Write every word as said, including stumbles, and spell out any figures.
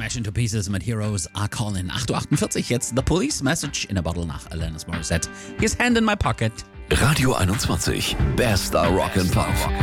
Smashed to Pieces mit Heroes Are Calling. acht Uhr achtundvierzig, jetzt The Police Message in a Bottle nach Alanis Morissette. His Hand in My Pocket. Radio einundzwanzig. Bester Rock and Pop.